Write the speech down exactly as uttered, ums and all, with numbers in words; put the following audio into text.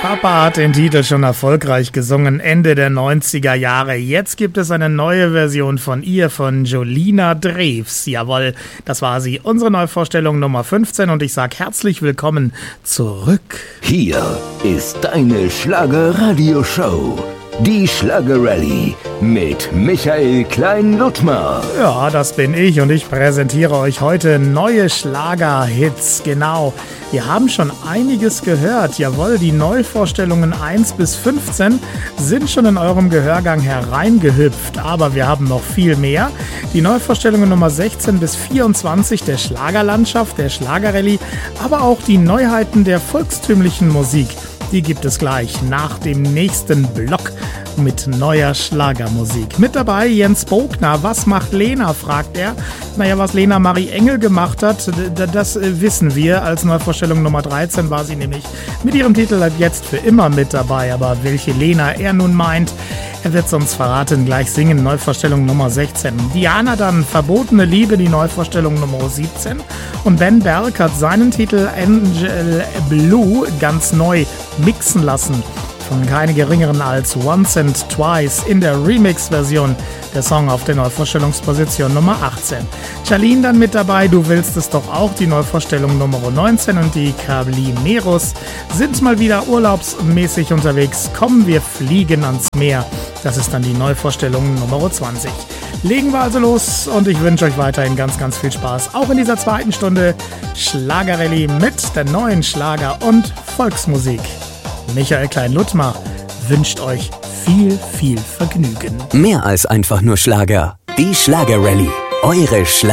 Papa hat den Titel schon erfolgreich gesungen, Ende der neunziger Jahre. Jetzt gibt es eine neue Version von ihr, von Jolina Drews. Jawohl, das war sie, unsere Neuvorstellung Nummer fünfzehn und ich sage herzlich willkommen zurück. Hier ist deine Schlager-Radio-Show. Die Schlager-Rallye mit Michael Klein-Ludtmer. Ja, das bin ich und ich präsentiere euch heute neue Schlager-Hits. Genau, wir haben schon einiges gehört. Jawohl, die Neuvorstellungen eins bis fünfzehn sind schon in eurem Gehörgang hereingehüpft. Aber wir haben noch viel mehr. Die Neuvorstellungen Nummer sechzehn bis vierundzwanzig der Schlagerlandschaft, der Schlager-Rallye, aber auch die Neuheiten der volkstümlichen Musik. Die gibt es gleich nach dem nächsten Block mit neuer Schlagermusik. Mit dabei Jens Bogner. Was macht Lena, fragt er. Naja, was Lena Marie Engel gemacht hat, das wissen wir. Als Neuvorstellung Nummer dreizehn war sie nämlich mit ihrem Titel Jetzt für immer mit dabei. Aber welche Lena er nun meint, er wird es uns verraten. Gleich singen, Neuvorstellung Nummer sechzehn. Diana dann, Verbotene Liebe, die Neuvorstellung Nummer siebzehn. Und Ben Berg hat seinen Titel Angel Blue ganz neu mixen lassen. Von keine geringeren als Once and Twice in der Remix-Version. Der Song auf der Neuvorstellungsposition Nummer achtzehn. Charlene dann mit dabei, Du willst es doch auch, die Neuvorstellung Nummer neunzehn. Und die Cablineros sind mal wieder urlaubsmäßig unterwegs. Kommen wir fliegen ans Meer. Das ist dann die Neuvorstellung Nummer zwanzig. Legen wir also los und ich wünsche euch weiterhin ganz, ganz viel Spaß. Auch in dieser zweiten Stunde Schlager-Rallye mit der neuen Schlager- und Volksmusik. Michael Klein-Ludtmer wünscht euch viel, viel Vergnügen. Mehr als einfach nur Schlager. Die Schlager-Rallye. Eure Schlager.